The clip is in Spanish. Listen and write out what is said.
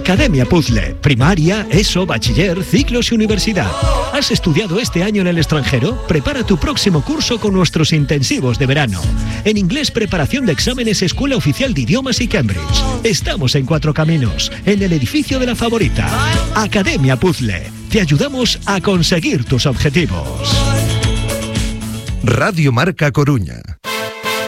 Academia Puzzle, primaria, ESO, bachiller, ciclos y universidad. ¿Has estudiado este año en el extranjero? Prepara tu próximo curso con nuestros intensivos de verano. En inglés, preparación de exámenes, Escuela Oficial de Idiomas y Cambridge. Estamos en Cuatro Caminos, en el edificio de La Favorita. Academia Puzzle, te ayudamos a conseguir tus objetivos. Radio Marca Coruña.